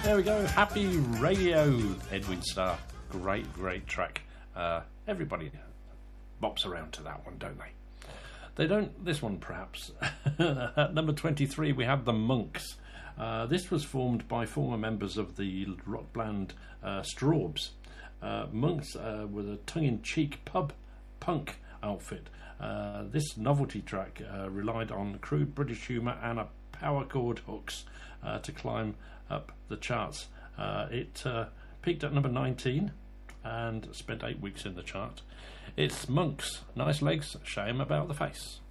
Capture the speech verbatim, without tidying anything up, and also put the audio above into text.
There we go. Happy Radio, Edwin Starr. Great, great track. Uh, everybody bops around to that one, don't they? They don't, this one perhaps. At number twenty-three, we have the Monks. Uh, this was formed by former members of the rock band uh, Strawbs. Uh, Monks uh, were a tongue-in-cheek pub punk outfit. Uh, this novelty track uh, relied on crude British humour and a power chord hooks uh, to climb up the charts. Uh, it uh, peaked at number nineteen and spent eight weeks in the chart. It's Monks. Nice legs, shame about the face.